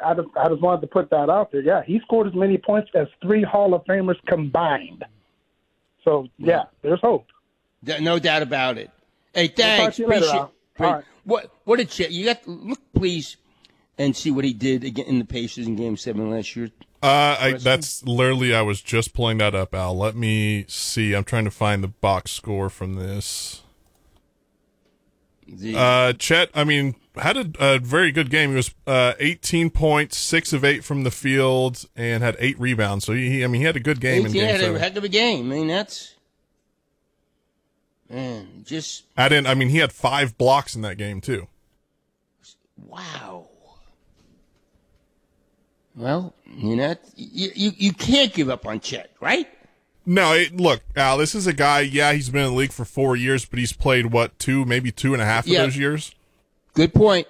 I just wanted to put that out there. Yeah, he scored as many points as 3 Hall of Famers combined. So, yeah, there's hope. No doubt about it. Hey, thanks. We'll talk to you later, Al. All right. What did Chet? You got to look, please, and see what he did again in the Pacers in Game 7 last year. That's literally, I was just pulling that up, Al. Let me see. I'm trying to find the box score from this. Chet, I mean, had a very good game. He was 18 points, 6 of 8 from the field, and had 8 rebounds. So he had a good game in Game 7. Had a heck of a game. I mean, that's just. He had 5 blocks in that game too. Wow. Well, you can't give up on Chet, right? No, look, Al, this is a guy, he's been in the league for 4 years, but he's played, maybe 2.5 of those years? Good point.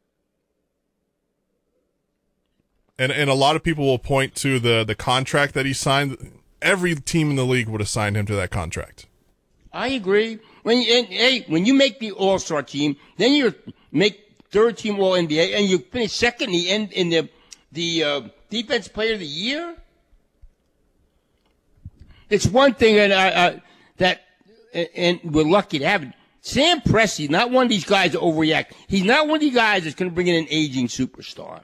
And a lot of people will point to the contract that he signed. Every team in the league would have signed him to that contract. I agree. When you make the All-Star team, then you make third-team All-NBA, and you finish second in the Defense Player of the Year? It's one thing, and we're lucky to have it. Sam Presti, not one of these guys that overreact. He's not one of these guys that's going to bring in an aging superstar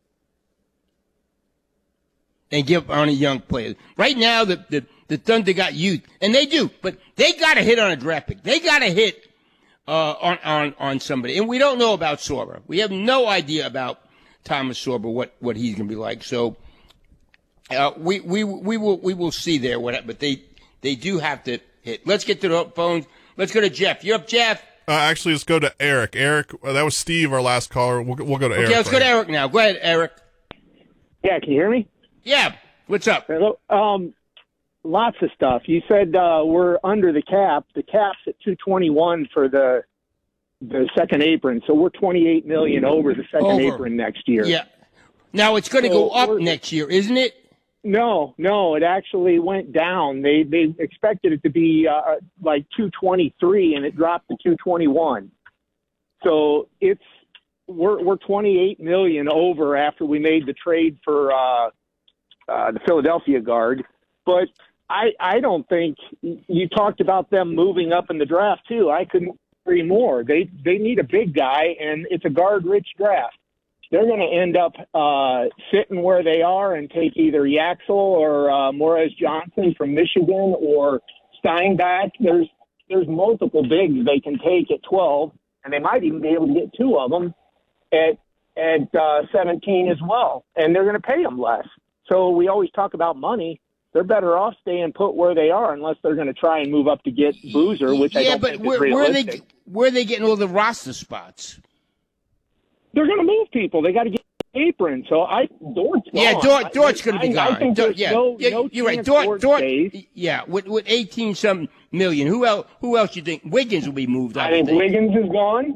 and give up on a young player. Right now, the Thunder got youth, and they do, but they got to hit on a draft pick. They got to hit on somebody, and we don't know about Sorba. We have no idea about Thomas Sorba, what he's going to be like. So. We will see there but they do have to hit. Let's get to the phones. Let's go to Jeff. You're up, Jeff. Actually, let's go to Eric. Eric, that was Steve, our last caller. We'll go to Eric. Okay, let's go to Eric now. Go ahead, Eric. Yeah, can you hear me? Yeah. What's up? Hello. Lots of stuff. You said we're under the cap. The cap's at 221 for the second apron, so we're 28 million over the second apron next year. Yeah. Now it's going to go up next year, isn't it? No, it actually went down. They expected it to be like 223, and it dropped to 221. So we're 28 million over after we made the trade for the Philadelphia guard. But I don't think you talked about them moving up in the draft too. I couldn't agree more. They need a big guy, and it's a guard-rich draft. They're going to end up sitting where they are and take either Yaxel or Morris Johnson from Michigan or Steinbach. There's multiple bigs they can take at 12, and they might even be able to get 2 of them at 17 as well, and they're going to pay them less. So we always talk about money. They're better off staying put where they are unless they're going to try and move up to get Boozer, which I don't think is realistic. Where are they getting all the roster spots? They're going to move people. They got to get apron. So Dort's gone. Yeah, Dort's going to be gone. I think you're right. Dort. Yeah, with 18-something million. Who else you think? Wiggins will be moved. I think Wiggins is gone.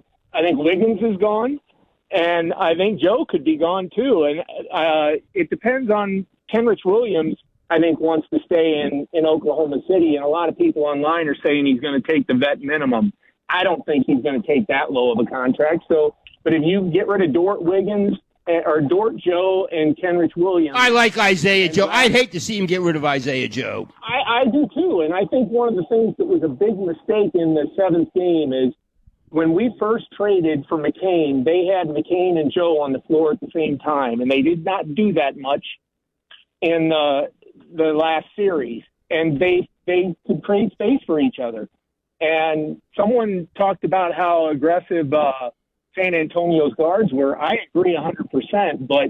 And I think Joe could be gone too. And it depends on Kenrich Williams. I think wants to stay in Oklahoma City, and a lot of people online are saying he's going to take the vet minimum. I don't think he's going to take that low of a contract. So. But if you get rid of Dort Wiggins or Dort Joe and Kenrich Williams. I like Isaiah Joe. I'd hate to see him get rid of Isaiah Joe. I do too. And I think one of the things that was a big mistake in the 7th game is when we first traded for McCain, they had McCain and Joe on the floor at the same time. And they did not do that much in the last series. And they could create space for each other. And someone talked about how aggressive San Antonio's guards were. I agree 100%, but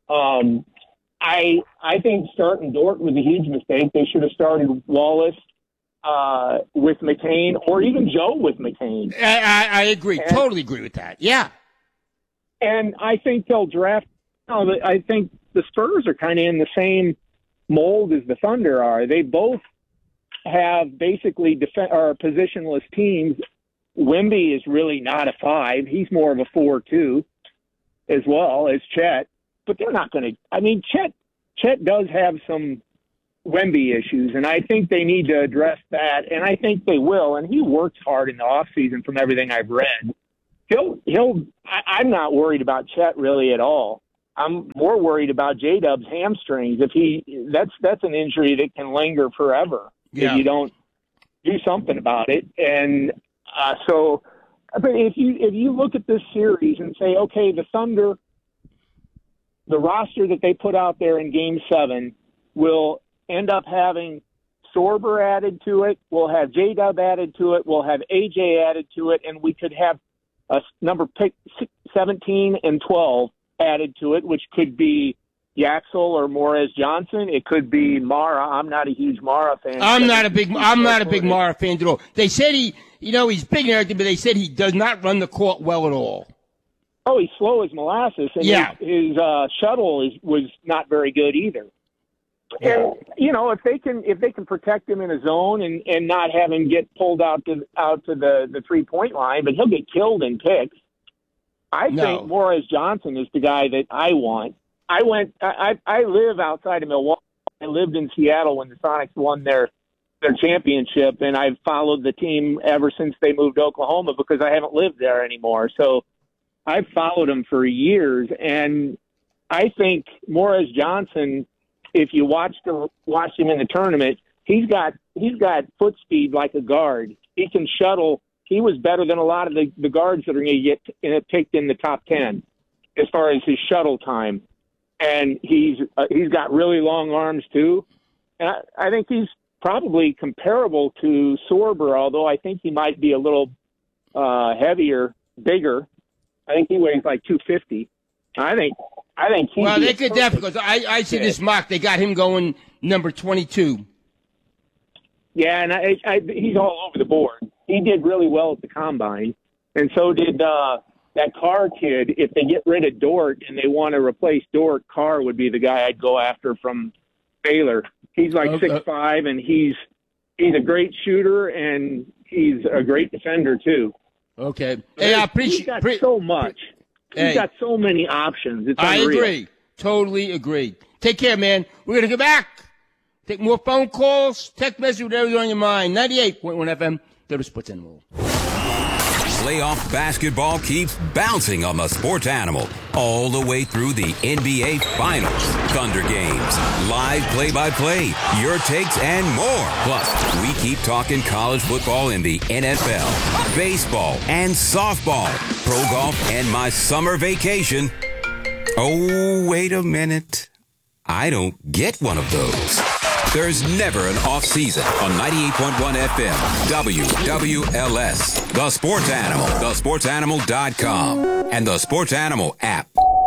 I think starting Dort was a huge mistake. They should have started Wallace with McCain or even Joe with McCain. I agree. Totally agree with that. Yeah. And I think they'll draft. I think the Spurs are kind of in the same mold as the Thunder are. They both have basically positionless teams. Wemby is really not a 5. He's more of a 4-2 as well as Chet. But they're not going to – I mean, Chet does have some Wemby issues, and I think they need to address that, and I think they will. And he works hard in the offseason from everything I've read. I'm not worried about Chet really at all. I'm more worried about J-Dub's hamstrings. That's an injury that can linger forever if you don't do something about it. And but if you look at this series and say, okay, the Thunder, the roster that they put out there in Game 7 will end up having Sorber added to it, we'll have J-Dub added to it, we'll have AJ added to it, and we could have a number pick 17 and 12 added to it, which could be Yaxel or Morez Johnson. It could be Mara. I'm not a huge Mara fan. I'm not a big Mara fan at all. They said he's big and everything, but they said he does not run the court well at all. Oh, he's slow as molasses, and his shuttle was not very good either. Yeah. And if they can protect him in a zone and not have him get pulled out to the 3-point line, but he'll get killed in picks. I think Morez Johnson is the guy that I want. I live outside of Milwaukee. I lived in Seattle when the Sonics won their championship, and I've followed the team ever since they moved to Oklahoma because I haven't lived there anymore. So I've followed them for years, and I think Morez Johnson, if you watch him in the tournament, he's got foot speed like a guard. He can shuttle. He was better than a lot of the guards that are going to get picked in the top 10 as far as his shuttle time. And he's got really long arms too. And I think he's probably comparable to Sorber, although I think he might be a little heavier, bigger. I think he weighs like 250. I think he's they could definitely. Because I see this mock. They got him going number 22. Yeah, and he's all over the board. He did really well at the combine, and so did that Carr kid. If they get rid of Dort and they want to replace Dort, Carr would be the guy I'd go after from Baylor. He's like 6'5", and he's a great shooter, and he's a great defender too. Okay, hey, I appreciate. He's got so much. He's got so many options. It's unreal. I agree. Totally agree. Take care, man. We're going to go back. Take more phone calls, text message, whatever's on your mind. 98.1 FM, go to Sports Animal. Playoff basketball keeps bouncing on the Sports Animal all the way through the NBA Finals. Thunder games, live play-by-play, your takes, and more. Plus, we keep talking college football in the NFL, baseball, and softball, pro golf, and my summer vacation. Oh, wait a minute. I don't get one of those. There's never an off season on 98.1 FM, WWLS, The Sports Animal, thesportsanimal.com, and the Sports Animal app.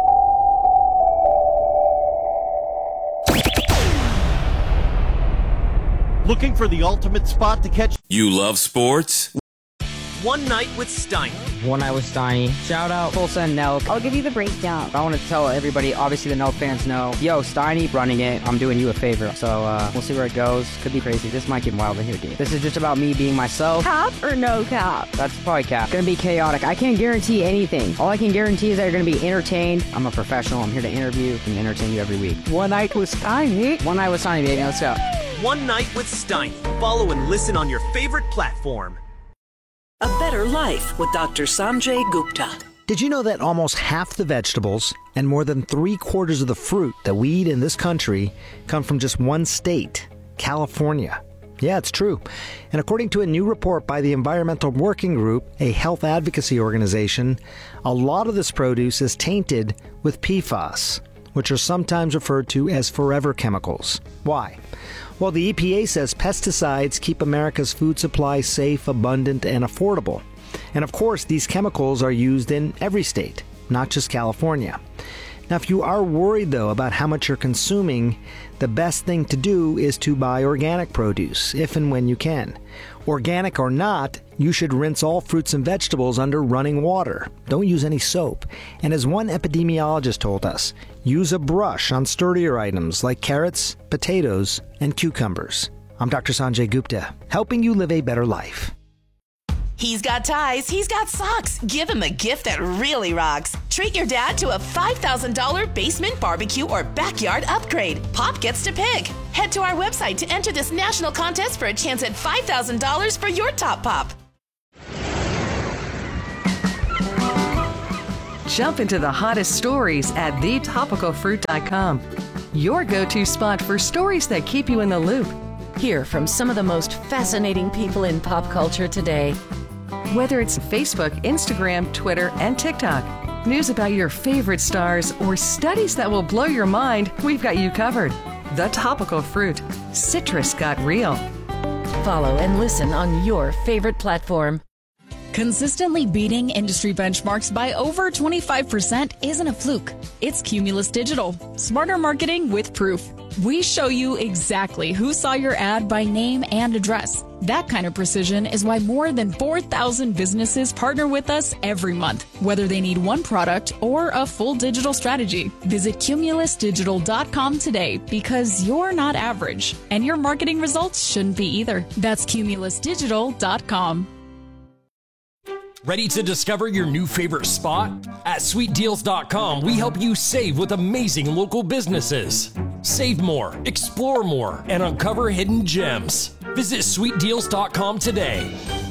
Looking for the ultimate spot to catch? You love sports? One Night with Steiny. One Night with Steiny. Shout out Tulsa and Nelk. I'll give you the breakdown. I want to tell everybody, obviously the Nelk fans know, yo, Steiny running it. I'm doing you a favor. So we'll see where it goes. Could be crazy. This might get wild in here, dude. This is just about me being myself. Cap or no cap? That's probably cap. It's going to be chaotic. I can't guarantee anything. All I can guarantee is that you're going to be entertained. I'm a professional. I'm here to interview and entertain you every week. One Night with Steiny. One Night with Steiny, baby. Let's go. One Night with Steiny. Follow and listen on your favorite platform. A Better Life with Dr. Sanjay Gupta. Did you know that almost half the vegetables and more than 3/4 of the fruit that we eat in this country come from just one state, California? Yeah, it's true. And according to a new report by the Environmental Working Group, a health advocacy organization, a lot of this produce is tainted with PFAS, which are sometimes referred to as forever chemicals. Why? Well, the EPA says pesticides keep America's food supply safe, abundant, and affordable. And of course, these chemicals are used in every state, not just California. Now, if you are worried, though, about how much you're consuming, the best thing to do is to buy organic produce, if and when you can. Organic or not, you should rinse all fruits and vegetables under running water. Don't use any soap. And as one epidemiologist told us, use a brush on sturdier items like carrots, potatoes, and cucumbers. I'm Dr. Sanjay Gupta, helping you live a better life. He's got ties, he's got socks. Give him a gift that really rocks. Treat your dad to a $5,000 basement barbecue or backyard upgrade. Pop gets to pick. Head to our website to enter this national contest for a chance at $5,000 for your top pop. Jump into the hottest stories at thetopicalfruit.com. Your go-to spot for stories that keep you in the loop. Hear from some of the most fascinating people in pop culture today. Whether it's Facebook, Instagram, Twitter, and TikTok, news about your favorite stars, or studies that will blow your mind, we've got you covered. The Topical Fruit. Citrus got real. Follow and listen on your favorite platform. Consistently beating industry benchmarks by over 25% isn't a fluke. It's Cumulus Digital. Smarter marketing with proof. We show you exactly who saw your ad by name and address. That kind of precision is why more than 4,000 businesses partner with us every month, whether they need one product or a full digital strategy. Visit cumulusdigital.com today because you're not average, and your marketing results shouldn't be either. That's cumulusdigital.com. Ready to discover your new favorite spot? At sweetdeals.com, we help you save with amazing local businesses. Save more, explore more, and uncover hidden gems. Visit sweetdeals.com today.